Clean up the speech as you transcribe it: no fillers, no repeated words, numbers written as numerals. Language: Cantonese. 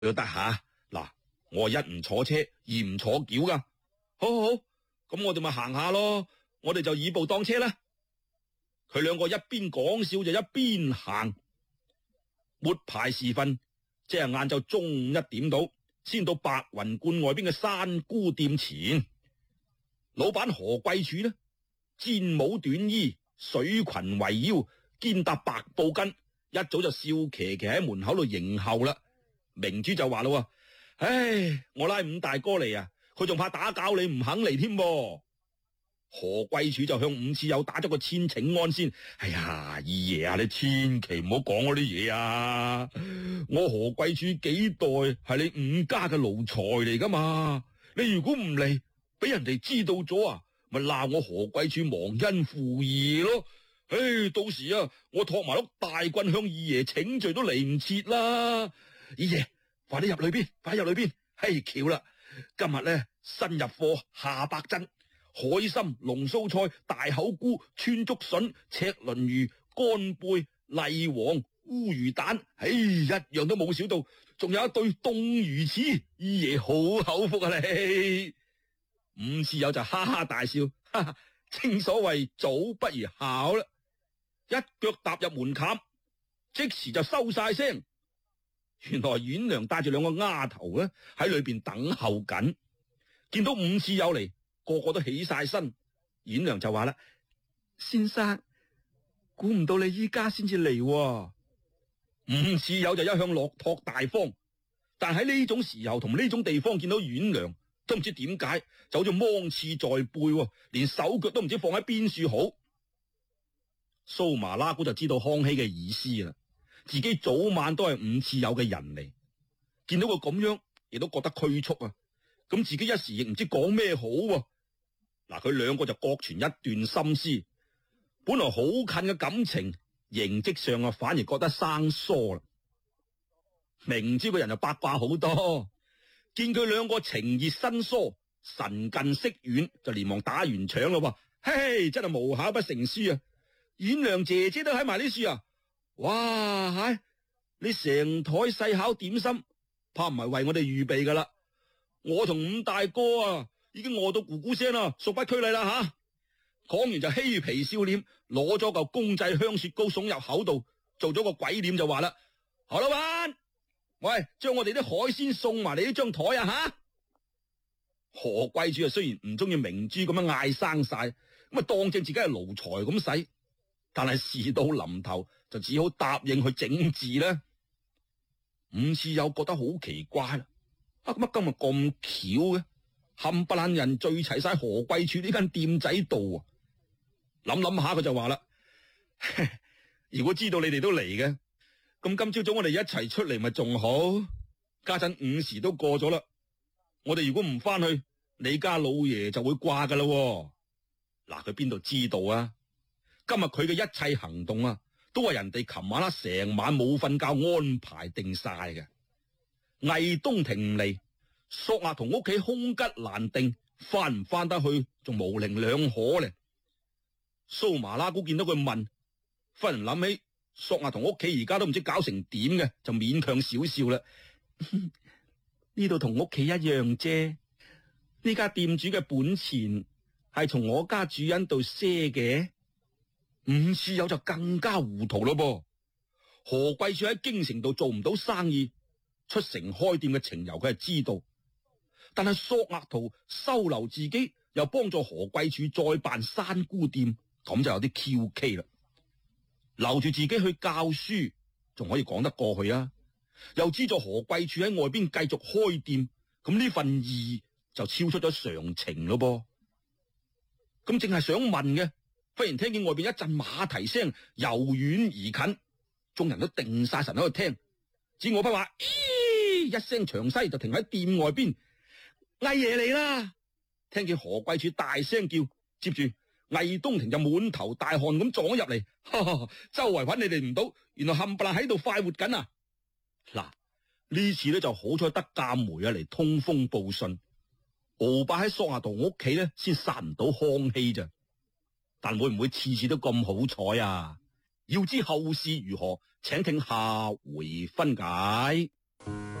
都得吓。嗱，我一唔坐車，二唔坐轎噶。好好好，咁我哋咪行下咯。我哋就以步當車啦。佢兩個一邊講笑就一邊行。末牌時分，即係晏晝中午1點到，先到白雲觀外邊嘅山姑店前。老闆何貴柱呢，戰帽短衣，水裙圍腰，肩搭白布巾，一早就笑騎騎喺門口度迎候啦。明珠就話啦：唉，我拉伍大哥嚟啊，佢仲怕打攪你唔肯嚟添噃。何貴柱就向伍次友打咗個千請安先。哎呀，二爺啊，你千祈唔好講嗰啲嘢啊！我何貴柱幾代係你伍家嘅奴才嚟噶嘛，你如果唔嚟，俾人哋知道咗啊，咪鬧我何貴柱忘恩負義咯。唉，到時啊，我托埋碌大棍向二爺請罪都嚟唔切啦。二爺，快啲入裏邊，快入裏邊。嘿，巧啦，今日咧新入貨下百珍。海參、龍鬚菜、大口菇、川竹筍、赤鱗魚、乾貝、荔黃、烏魚蛋，一樣都冇少到，仲有一對凍魚翅，二爺好口福啊你！伍次友就哈哈大笑，哈哈，正所謂早不如巧啦！一腳踏入門檻，即時就收晒聲。原來阮娘帶住兩個丫頭咧喺裏邊等候緊，見到伍次友嚟。個個都起晒身，阮娘就話啦：先生，估唔到你依家先至嚟。伍次友就一向落拓大方，但喺呢種時候同呢種地方見到阮娘，都唔知點解，就好似芒刺在背，連手腳都唔知放喺邊處好。蘇麻拉姑就知道康熙嘅意思啦，自己早晚都係伍次友嘅人嚟，見到佢咁樣，亦都覺得拘束啊。咁自己一時亦唔知講咩好。嗱，佢兩個就各傳一段心思，本來好近嘅感情，形跡上啊反而覺得生疏啦。明知個人就八卦好多，見佢兩個情熱生疏，神近色遠，就連忙打完場啦。嘿，真係無巧不成書啊！阮娘姐姐都喺埋呢處啊！哇，係你成台細巧點心，怕唔係為我哋預備噶啦？我同伍大哥啊，已經餓到咕咕聲啦，恕不拘禮啦吓！講完就嬉皮笑臉，攞咗嚿公製香雪糕送入口度，做咗個鬼臉就話啦：何老闆，喂，將我哋啲海鮮送埋嚟呢張台啊吓！何貴柱啊，雖然唔中意明珠咁樣嗌生晒，咁啊當正自己係奴才咁使，但係事到臨頭就只好答應去整治啦。伍次友覺得好奇怪啦。乜今日咁巧嘅，冚唪唥人聚齊晒何貴柱呢間店仔度啊！諗下佢就話啦：如果知道你哋都嚟嘅，咁今朝早我哋一齊出嚟咪仲好。家陣午時都過咗啦，我哋如果唔翻去，你家老爺就會掛噶啦。嗱，佢邊度知道啊？今日佢嘅一切行動啊，都係人哋琴晚成晚冇瞓覺安排定晒嘅。魏東亭唔嚟，索亞同屋企空吉難定，翻唔翻得去仲模棱兩可咧。蘇麻拉姑見到佢問，忽然諗起索亞同屋企而家都唔知搞成點嘅，就勉強少笑啦。呢度同屋企一樣啫，呢家店主嘅本錢係從我家主人度賒嘅。伍次友就更加糊塗咯噃。何貴柱喺京城度做唔到生意，出城開店嘅情由佢係知道，但係索額圖收留自己，又幫助何貴柱再辦山姑店，咁就有啲蹊蹺啦。留住自己去教書，仲可以講得過去啊。又資助何貴柱喺外邊繼續開店，咁呢份義就超出咗常情咯噃。咁正係想問嘅，忽然聽見外邊一陣馬蹄聲由遠而近，眾人都定晒神喺度聽。只我不話，咦，一聲長嘶就停喺店外邊。魏爺嚟啦！聽見何貴柱大聲叫，接住魏東亭就滿頭大汗咁撞咗入嚟，周圍揾你哋唔到，原來冚唪唥喺度快活緊啊！嗱，呢次咧就好彩得鑑梅啊嚟通風報信，鰲伯喺索亞圖屋企咧先殺唔到康熙咋，但會唔會次次都咁好彩啊？要知後事如何，請聽下回分解。